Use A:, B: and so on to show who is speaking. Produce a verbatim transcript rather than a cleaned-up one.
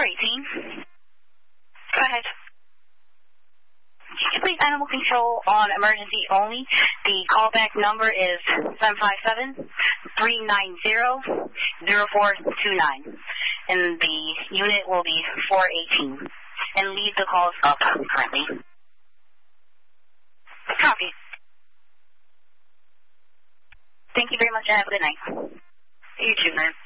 A: eighteen.
B: Go ahead.
A: Could you please animal control on emergency only? The callback number is seven five seven, three nine zero, zero four two nine. And the unit will be four eighteen. And leave the calls up currently.
B: Copy.
A: Thank you very much and have a good night.
B: You too, man.